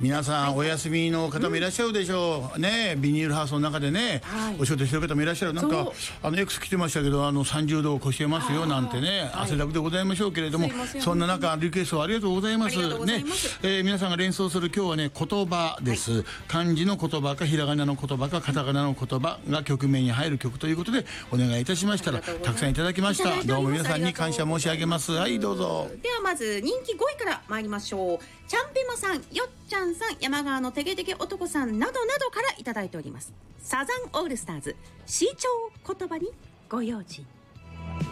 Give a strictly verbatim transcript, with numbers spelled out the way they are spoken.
皆さんお休みの方もいらっしゃるでしょう、うん、ね。ビニールハウスの中でね、はい、お仕事してる方もいらっしゃる。なんかあの X 来てましたけど、あのさんじゅうどを超してますよなんてね、汗だくでございましょうけれども、そんな中リクエストありがとうございますね。えー、皆さんが連想する今日はね、言葉です、はい、漢字の言葉かひらがなの言葉かカタカナの言葉が曲名に入る曲ということでお願いいたしましたら、たくさんいただきました。どうも皆さんに感謝申し上げます。はい、どうぞ。 ではまず人気ごいから参りましょう。ちゃんぺまさん、よっちゃんさん、山川のてげてげ男さんなどなどからいただいております。サザンオールスターズ、市長言葉にご用心。